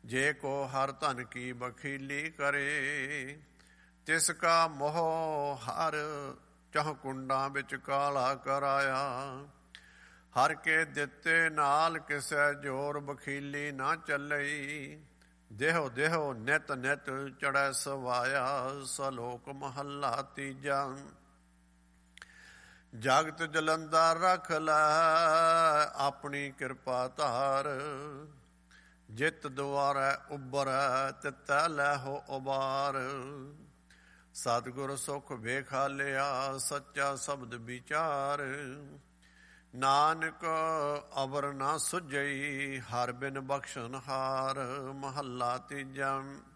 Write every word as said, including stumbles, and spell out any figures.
ਜੇ ਕੋ ਹਰ ਧਨ ਕੀ ਬਖੀਲੀ ਕਰੇ, ਤਿਸ ਕਾ ਮੋਹ ਹਰ ਚਾਹ ਕੁੰਡਾਂ ਵਿੱਚ ਕਾਲਾ ਕਰਾਇਆ। ਹਰ ਕੇ ਦਿੱਤੇ ਨਾਲ ਕਿਸੇ ਜੋਰ ਬਖੀਲੀ ਨਾ ਚੱਲਈ, ਦੇਹੋ ਦੇਹੋ ਨਿਤ ਨਿਤ ਚੜ੍ਹੈ ਸਵਾਇਆ। ਸਲੋਕ ਮਹੱਲਾ ਤੀਜਾ। ਜਗਤ ਜਲੰਧਰ ਰੱਖ ਲੈ ਆਪਣੀ ਕਿਰਪਾ ਧਾਰ, ਜਿਤ ਦੁਆਰੈ ਉਬਰੈ ਤਿਤੈ ਲੈ ਹੋ ਉਬਾਰ। ਸਤਿਗੁਰ ਸੁਖ ਵੇਖਾ ਲਿਆ ਸੱਚਾ ਸ਼ਬਦ ਵਿਚਾਰ, ਨਾਨਕ ਅਵਰ ਨਾ ਸੁਝਈ ਹਰ ਬਿਨ ਬਖਸ਼ਣ ਹਾਰ। ਮਹੱਲਾ ਤੀਜਾ।